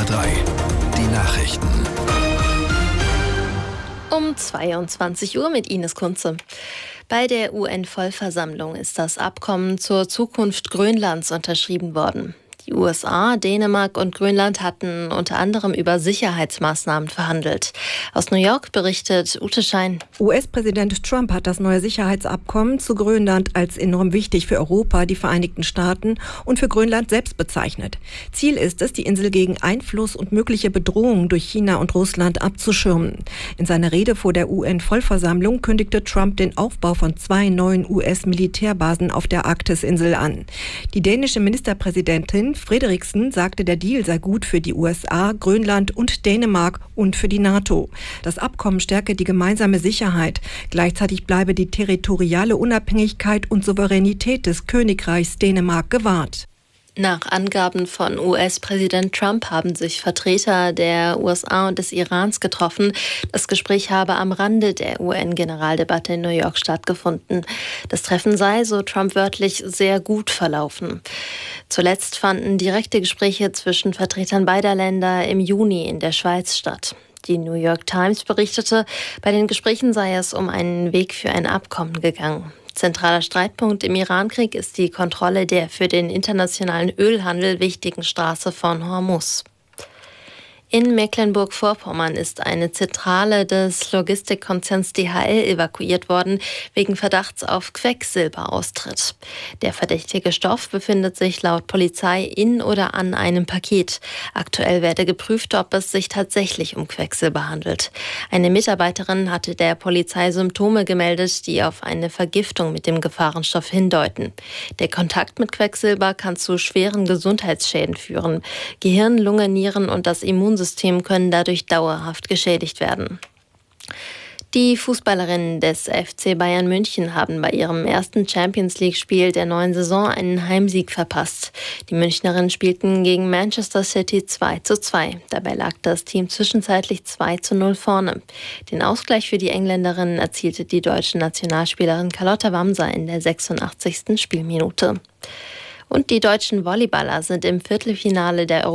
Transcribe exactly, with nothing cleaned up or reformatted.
drei. Die Nachrichten. Um zweiundzwanzig Uhr mit Ines Kunze. Bei der U N-Vollversammlung ist das Abkommen zur Zukunft Grönlands unterschrieben worden. Die U S A, Dänemark und Grönland hatten unter anderem über Sicherheitsmaßnahmen verhandelt. Aus New York berichtet Ute Schein. U S-Präsident Trump hat das neue Sicherheitsabkommen zu Grönland als enorm wichtig für Europa, die Vereinigten Staaten und für Grönland selbst bezeichnet. Ziel ist es, die Insel gegen Einfluss und mögliche Bedrohungen durch China und Russland abzuschirmen. In seiner Rede vor der U N-Vollversammlung kündigte Trump den Aufbau von zwei neuen U S-Militärbasen auf der Arktisinsel an. Die dänische Ministerpräsidentin Frederiksen sagte, der Deal sei gut für die U S A, Grönland und Dänemark und für die NATO. Das Abkommen stärke die gemeinsame Sicherheit. Gleichzeitig bleibe die territoriale Unabhängigkeit und Souveränität des Königreichs Dänemark gewahrt. Nach Angaben von U S-Präsident Trump haben sich Vertreter der U S A und des Irans getroffen. Das Gespräch habe am Rande der U N-Generaldebatte in New York stattgefunden. Das Treffen sei, so Trump wörtlich, sehr gut verlaufen. Zuletzt fanden direkte Gespräche zwischen Vertretern beider Länder im Juni in der Schweiz statt. Die New York Times berichtete, bei den Gesprächen sei es um einen Weg für ein Abkommen gegangen. Zentraler Streitpunkt im Irankrieg ist die Kontrolle der für den internationalen Ölhandel wichtigen Straße von Hormuz. In Mecklenburg-Vorpommern ist eine Zentrale des Logistikkonzerns D H L evakuiert worden, wegen Verdachts auf Quecksilberaustritt. Der verdächtige Stoff befindet sich laut Polizei in oder an einem Paket. Aktuell werde geprüft, ob es sich tatsächlich um Quecksilber handelt. Eine Mitarbeiterin hatte der Polizei Symptome gemeldet, die auf eine Vergiftung mit dem Gefahrenstoff hindeuten. Der Kontakt mit Quecksilber kann zu schweren Gesundheitsschäden führen. Gehirn, Lunge, Nieren und das Immunsystem System können dadurch dauerhaft geschädigt werden. Die Fußballerinnen des F C Bayern München haben bei ihrem ersten Champions-League-Spiel der neuen Saison einen Heimsieg verpasst. Die Münchnerinnen spielten gegen Manchester City zwei zu zwei. Dabei lag das Team zwischenzeitlich zwei zu null vorne. Den Ausgleich für die Engländerinnen erzielte die deutsche Nationalspielerin Carlotta Wamser in der sechsundachtzigsten Spielminute. Und die deutschen Volleyballer sind im Viertelfinale der